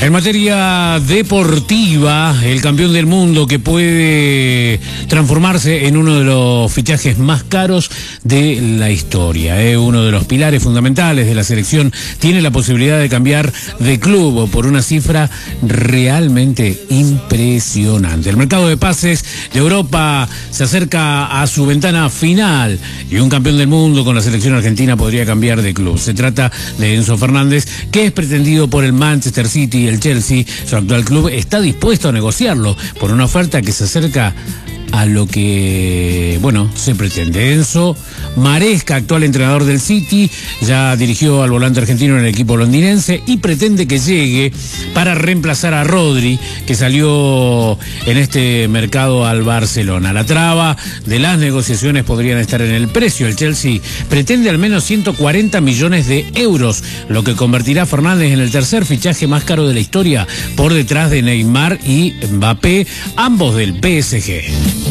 En materia deportiva, el campeón del mundo que puede transformarse en uno de los fichajes más caros de la historia. Uno de los pilares fundamentales de la selección tiene la posibilidad de cambiar de club por una cifra realmente impresionante. El mercado de pases de Europa se acerca a su ventana final y un campeón del mundo con la selección argentina podría cambiar de club. Se trata de Enzo Fernández, que es pretendido por el Manchester City y el Chelsea. Su actual club está dispuesto a negociarlo por una oferta que se acerca a lo que, se pretende. Enzo Maresca, actual entrenador del City, ya dirigió al volante argentino en el equipo londinense y pretende que llegue para reemplazar a Rodri, que salió en este mercado al Barcelona. La traba de las negociaciones podrían estar en el precio. El Chelsea pretende al menos 140 millones de euros, lo que convertirá a Fernández en el tercer fichaje más caro de la historia, por detrás de Neymar y Mbappé, ambos del PSG.